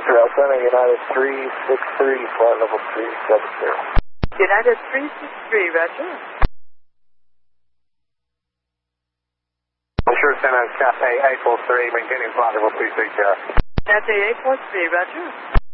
Trail Center, United 363, flight level 370. United 363, roger. Sure, Center, Cathay 843, maintaining flight level 360. Cathay 843, roger.